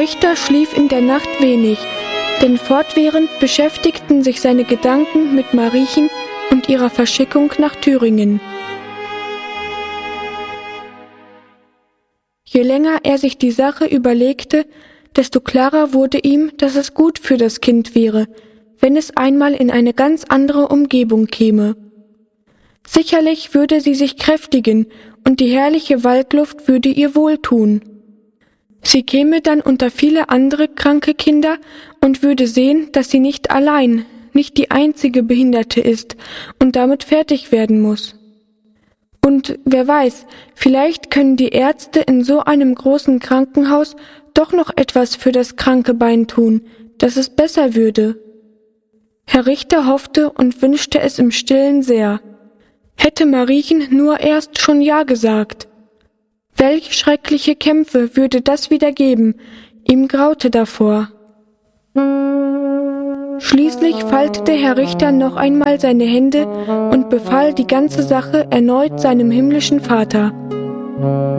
Richter schlief in der Nacht wenig, denn fortwährend beschäftigten sich seine Gedanken mit Mariechen und ihrer Verschickung nach Thüringen. Je länger er sich die Sache überlegte, desto klarer wurde ihm, dass es gut für das Kind wäre, wenn es einmal in eine ganz andere Umgebung käme. Sicherlich würde sie sich kräftigen und die herrliche Waldluft würde ihr wohltun. Sie käme dann unter viele andere kranke Kinder und würde sehen, dass sie nicht allein, nicht die einzige Behinderte ist und damit fertig werden muss. Und wer weiß, vielleicht können die Ärzte in so einem großen Krankenhaus doch noch etwas für das kranke Bein tun, dass es besser würde. Herr Richter hoffte und wünschte es im Stillen sehr. Hätte Mariechen nur erst schon Ja gesagt. Welch schreckliche Kämpfe würde das wieder geben, ihm graute davor. Schließlich faltete Herr Richter noch einmal seine Hände und befahl die ganze Sache erneut seinem himmlischen Vater.